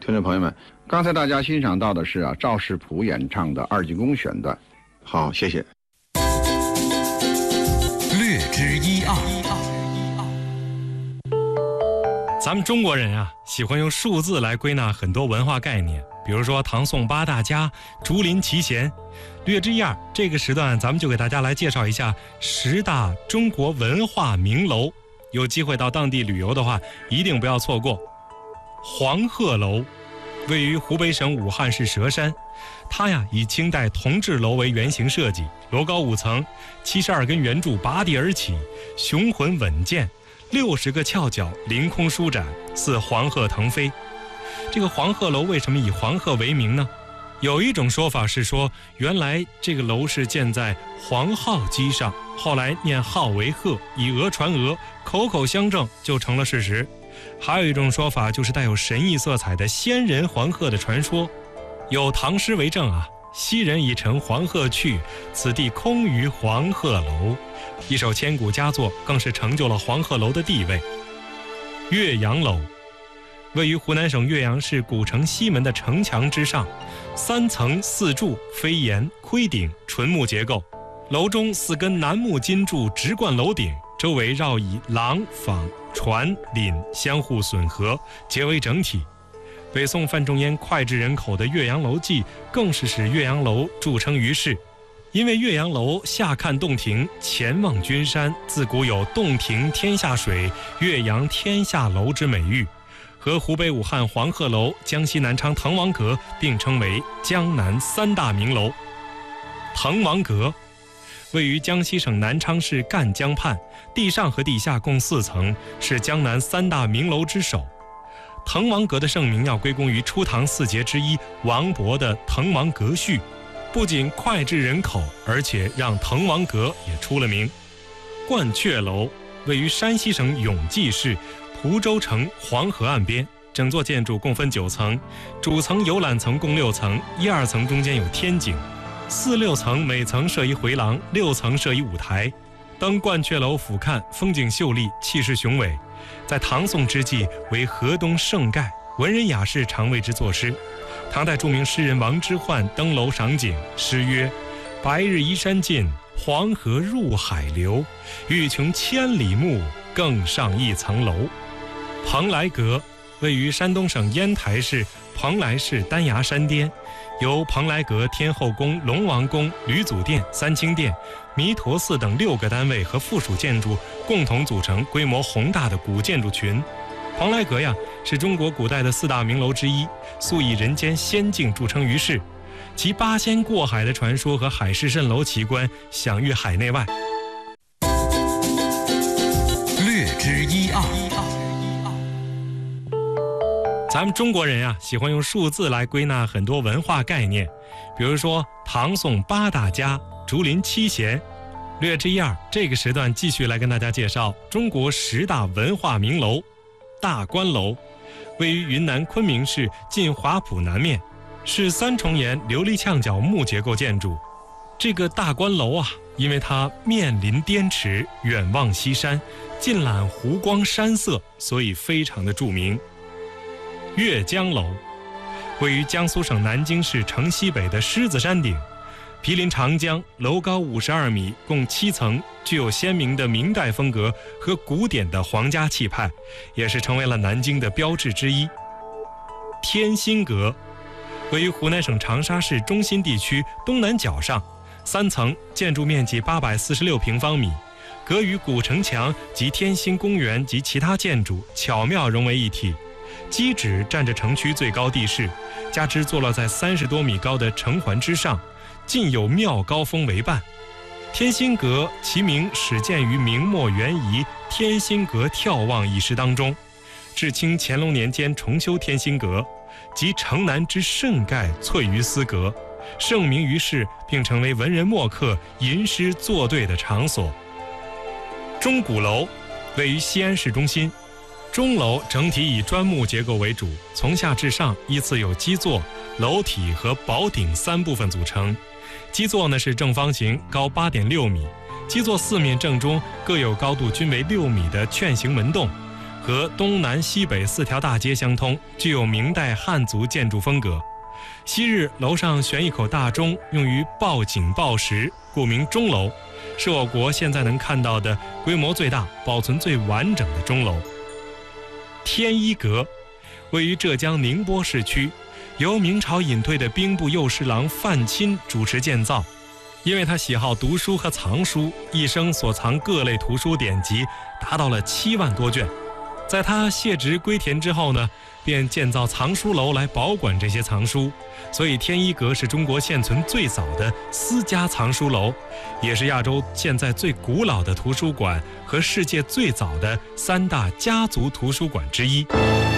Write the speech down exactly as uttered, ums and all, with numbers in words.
听众朋友们，刚才大家欣赏到的是啊赵世普演唱的二进宫选段。好，谢谢。 略知一二。 咱们中国人啊，喜欢用数字来归纳很多文化概念，比如说唐宋八大家、竹林七贤。略知一二，这个时段咱们就给大家来介绍一下十大中国文化名楼。有机会到当地旅游的话，一定不要错过。黄鹤楼位于湖北省武汉市佘山，它呀以清代同治楼为原型设计，楼高五层，七十二根圆柱拔地而起，雄浑稳健，六十个翘角凌空舒展，似黄鹤腾飞。这个黄鹤楼为什么以黄鹤为名呢？有一种说法是说，原来这个楼是建在黄鹤基上，后来念号为鹤，以讹传讹，口口相证就成了事实。还有一种说法就是带有神异色彩的仙人黄鹤的传说，有唐诗为证啊，昔人已乘黄鹤去，此地空余黄鹤楼。一首千古佳作，更是成就了黄鹤楼的地位。岳阳楼位于湖南省岳阳市古城西门的城墙之上，三层四柱，飞檐盔顶，纯木结构。楼中四根楠木金柱直贯楼顶，周围绕以廊、坊、船、檩相互损合，结为整体。北宋范仲淹脍炙人口的《岳阳楼记》更是使岳阳楼著称于世。因为岳阳楼下看洞庭，前望君山，自古有洞庭天下水，岳阳天下楼之美誉，和湖北武汉黄鹤楼、江西南昌滕王阁并称为江南三大名楼。滕王阁位于江西省南昌市赣江畔，地上和地下共四层，是江南三大名楼之首。滕王阁的盛名要归功于初唐四杰之一王勃的《滕王阁序》，不仅脍炙人口，而且让滕王阁也出了名。鹳雀楼位于山西省永济市蒲州城黄河岸边，整座建筑共分九层，主层游览层共六层，一二层中间有天井，四六层每层设一回廊，六层设一舞台。登鹳雀楼俯瞰，风景秀丽，气势雄伟，在唐宋之际为河东胜盖，文人雅士常为之作诗。唐代著名诗人王之涣登楼赏景，诗曰：白日依山尽，黄河入海流，欲穷千里目，更上一层楼。蓬莱阁位于山东省烟台市蓬莱市丹崖山巅，由蓬莱阁、天后宫、龙王宫、吕祖殿、三清殿、弥陀寺等六个单位和附属建筑共同组成规模宏大的古建筑群。蓬莱阁呀，是中国古代的四大名楼之一，素以人间仙境著称于世，其八仙过海的传说和海市蜃楼奇观享誉海内外。 略知一二。 咱们中国人呀、啊，喜欢用数字来归纳很多文化概念，比如说唐宋八大家、竹林七贤。略知一二，这个时段继续来跟大家介绍中国十大文化名楼。大观楼位于云南昆明市晋华浦南面，是三重檐琉璃墙角木结构建筑。这个大观楼啊，因为它面临滇池，远望西山，尽览湖光山色，所以非常的著名。岳江楼位于江苏省南京市城西北的狮子山顶，毗邻长江，楼高五十二米，共七层，具有鲜明的明代风格和古典的皇家气派，也是成为了南京的标志之一。天心阁位于湖南省长沙市中心地区东南角上，三层，建筑面积八百四十六平方米，阁与古城墙及天心公园及其他建筑巧妙融为一体。基址占着城区最高地势，加之坐落在三十多米高的城环之上，尽有妙高峰为伴。天心阁其名始建于明末元仪《天心阁眺望》一诗当中，至清乾隆年间重修天心阁，即城南之胜盖翠于斯阁，盛名于世，并成为文人墨客吟诗作对的场所。钟鼓楼位于西安市中心，钟楼整体以砖木结构为主，从下至上依次有基座、楼体和宝顶三部分组成。基座呢是正方形，高 八点六米，基座四面正中各有高度均为六米的券形门洞， 和东南西北四条大街相通，具有明代汉族建筑风格。昔日楼上悬一口大钟，用于报警报时，故名钟楼，是我国现在能看到的规模最大、保存最完整的钟楼。天一阁位于浙江宁波市区，由明朝隐退的兵部右侍郎范钦主持建造。因为他喜好读书和藏书，一生所藏各类图书典籍达到了七万多卷。在他卸职归田之后呢，便建造藏书楼来保管这些藏书，所以天一阁是中国现存最早的私家藏书楼，也是亚洲现在最古老的图书馆和世界最早的三大家族图书馆之一。